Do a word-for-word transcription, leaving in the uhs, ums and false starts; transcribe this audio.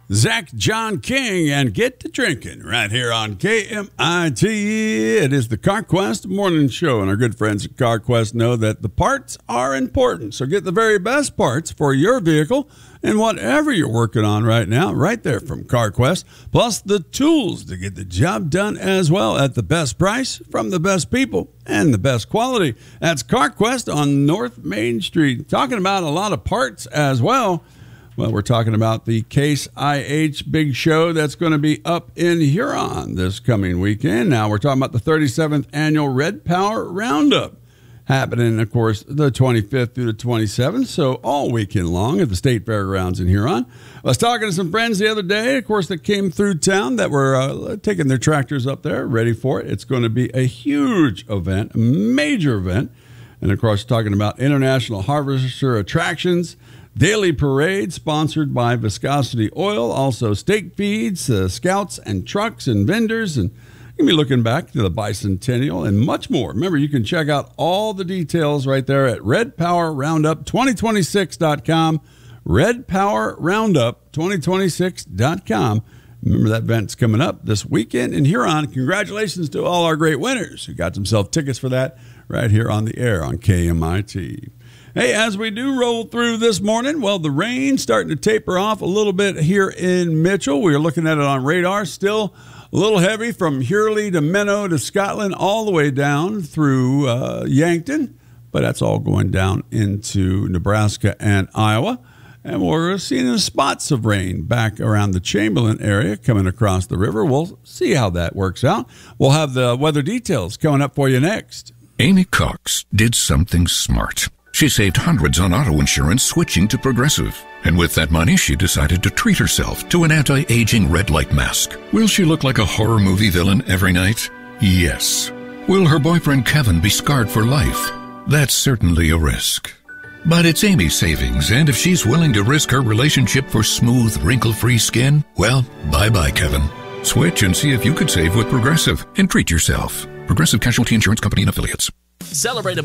Zach John King, and get to drinking right here on K M I T. It is the CarQuest Morning Show, and our good friends at CarQuest know that the parts are important. So get the very best parts for your vehicle and whatever you're working on right now, right there from CarQuest, plus the tools to get the job done as well at the best price from the best people and the best quality. That's CarQuest on North Main Street. Talking about a lot of parts as well. Well, we're talking about the Case I H Big Show that's going to be up in Huron this coming weekend. Now, we're talking about the thirty-seventh Annual Red Power Roundup, happening, of course, the twenty-fifth through the twenty-seventh, so all weekend long at the State Fairgrounds in Huron. I was talking to some friends the other day, of course, that came through town that were uh, taking their tractors up there, ready for it. It's going to be a huge event, a major event. And, of course, talking about International Harvester Attractions, daily parade sponsored by Viscosity Oil, also steak feeds, uh, scouts and trucks and vendors, and you'll be looking back to the bicentennial and much more. Remember, you can check out all the details right there at red power roundup twenty twenty-six dot com, red power roundup twenty twenty-six dot com. Remember, that event's coming up this weekend in Huron. Congratulations to all our great winners who got themselves tickets for that right here on the air on K M I T. Hey, as we do roll through this morning, well, the rain's starting to taper off a little bit here in Mitchell. We are looking at it on radar. Still a little heavy from Hurley to Minnow to Scotland, all the way down through uh, Yankton. But that's all going down into Nebraska and Iowa. And we're seeing spots of rain back around the Chamberlain area coming across the river. We'll see how that works out. We'll have the weather details coming up for you next. Amy Cox did something smart. She saved hundreds on auto insurance switching to Progressive. And with that money, she decided to treat herself to an anti-aging red light mask. Will she look like a horror movie villain every night? Yes. Will her boyfriend Kevin be scarred for life? That's certainly a risk. But it's Amy's savings, and if she's willing to risk her relationship for smooth, wrinkle-free skin, well, bye-bye, Kevin. Switch and see if you could save with Progressive and treat yourself. Progressive Casualty Insurance Company and Affiliates. Celebrate